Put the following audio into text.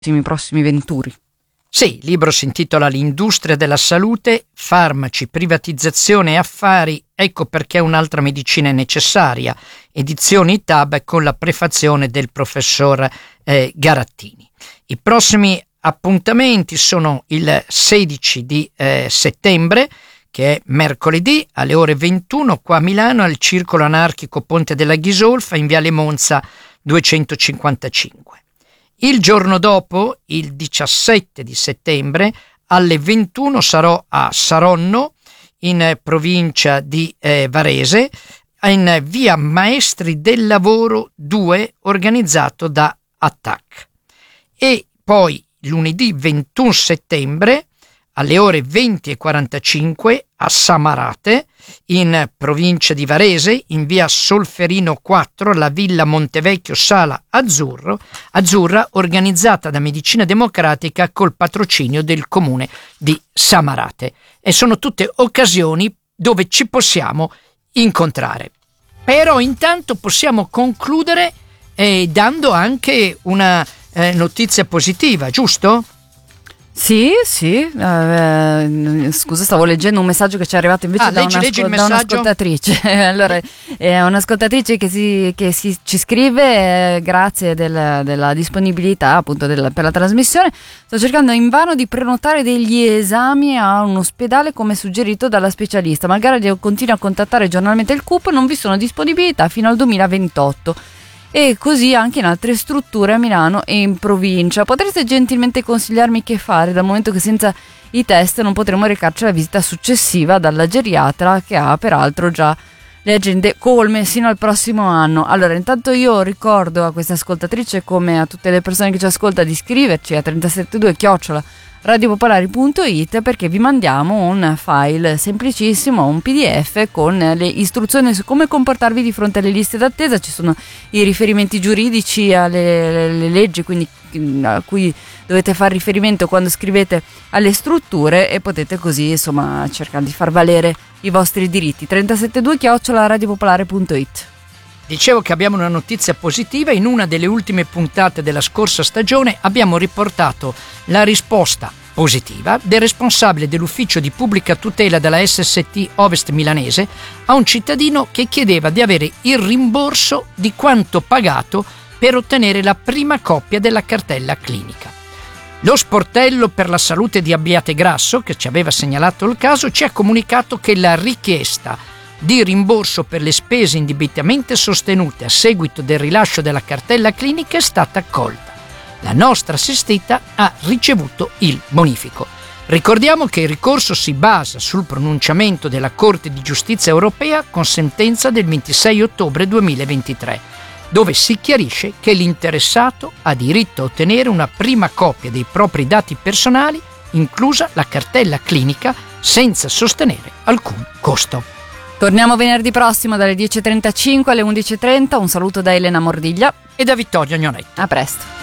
prossimi venturi. Sì, il libro si intitola L'industria della salute, farmaci, privatizzazione e affari, ecco perché un'altra medicina è necessaria. Edizioni Tab con la prefazione del professor Garattini. I prossimi appuntamenti sono il 16 di settembre, che è mercoledì, alle ore 21 qua a Milano al Circolo Anarchico Ponte della Ghisolfa in Viale Monza 255. Il giorno dopo, il 17 di settembre, alle 21 sarò a Saronno, in provincia di Varese, in via Maestri del Lavoro 2, organizzato da Attac. E poi lunedì 21 settembre, alle ore 20:45, a Samarate, in provincia di Varese, in via Solferino 4, la Villa Montevecchio Sala Azzurra, organizzata da Medicina Democratica col patrocinio del comune di Samarate. E sono tutte occasioni dove ci possiamo incontrare. Però intanto possiamo concludere dando anche una notizia positiva, giusto? Sì, scusa, stavo leggendo un messaggio che ci è arrivato invece da un'ascoltatrice. Allora, è un'ascoltatrice che ci scrive, grazie della disponibilità appunto per la trasmissione. Sto cercando invano di prenotare degli esami a un ospedale come suggerito dalla specialista, malgrado continua a contattare giornalmente il CUP, non vi sono disponibilità fino al 2028. E così anche in altre strutture a Milano e in provincia. Potreste gentilmente consigliarmi che fare, dal momento che senza i test non potremo recarci alla visita successiva dalla geriatra, che ha peraltro già le agende colme sino al prossimo anno. Allora, intanto io ricordo a questa ascoltatrice, come a tutte le persone che ci ascolta, di iscriverci a 372@radiopopolari.it, perché vi mandiamo un file semplicissimo, un PDF con le istruzioni su come comportarvi di fronte alle liste d'attesa. Ci sono i riferimenti giuridici alle leggi, quindi a cui dovete fare riferimento quando scrivete alle strutture, e potete così insomma cercare di far valere i vostri diritti. 372@radiopopolare.it. Dicevo che abbiamo una notizia positiva. In una delle ultime puntate della scorsa stagione abbiamo riportato la risposta positiva del responsabile dell'ufficio di pubblica tutela della SST Ovest milanese a un cittadino che chiedeva di avere il rimborso di quanto pagato per ottenere la prima copia della cartella clinica. Lo sportello per la salute di Abbiategrasso, che ci aveva segnalato il caso, ci ha comunicato che la richiesta di rimborso per le spese indebitamente sostenute a seguito del rilascio della cartella clinica è stata accolta. La nostra assistita ha ricevuto il bonifico. Ricordiamo che il ricorso si basa sul pronunciamento della Corte di Giustizia Europea con sentenza del 26 ottobre 2023, dove si chiarisce che l'interessato ha diritto a ottenere una prima copia dei propri dati personali, inclusa la cartella clinica, senza sostenere alcun costo. Torniamo venerdì prossimo dalle 10:35 alle 11:30. Un saluto da Elena Mordiglia e da Vittorio Agnoletto. A presto.